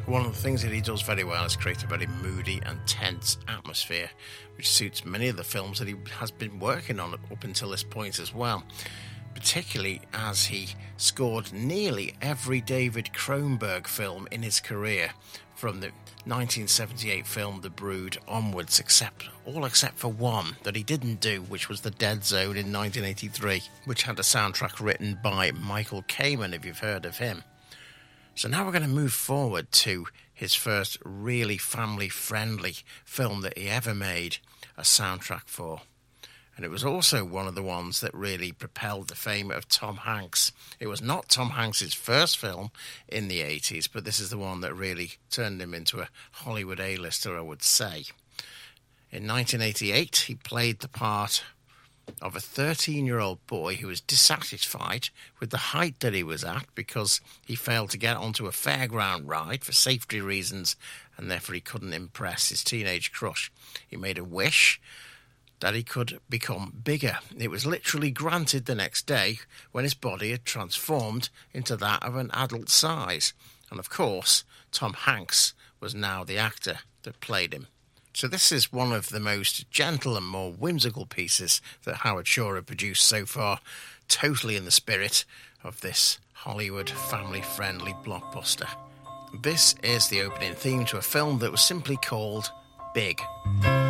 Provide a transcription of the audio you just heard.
One of the things that he does very well is create a very moody and tense atmosphere, which suits many of the films that he has been working on up until this point as well, particularly as he scored nearly every David Cronenberg film in his career, from the 1978 film The Brood onwards, except for one that he didn't do, which was The Dead Zone in 1983, which had a soundtrack written by Michael Kamen, if you've heard of him. So now we're going to move forward to his first really family-friendly film that he ever made a soundtrack for. And it was also one of the ones that really propelled the fame of Tom Hanks. It was not Tom Hanks' first film in the 80s, but this is the one that really turned him into a Hollywood A-lister, I would say. In 1988, he played the part of a 13-year-old boy who was dissatisfied with the height that he was at because he failed to get onto a fairground ride for safety reasons, and therefore he couldn't impress his teenage crush. He made a wish that he could become bigger. It was literally granted the next day when his body had transformed into that of an adult size. And of course, Tom Hanks was now the actor that played him. So this is one of the most gentle and more whimsical pieces that Howard Shore had produced so far, totally in the spirit of this Hollywood family-friendly blockbuster. This is the opening theme to a film that was simply called Big.